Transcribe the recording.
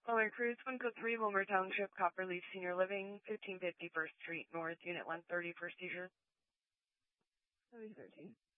Lower Cruise, Winco 3, Wilmer Township, Copperleaf Senior Living, 1550 First Street North, Unit 130 for seizure. 13.